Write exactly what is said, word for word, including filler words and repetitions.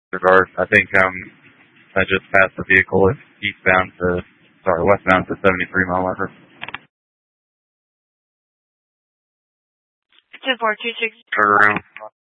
Regard, I think um, I just passed the vehicle. It's eastbound to, sorry, westbound to seventy-three mile marker. two four two six. Turn around.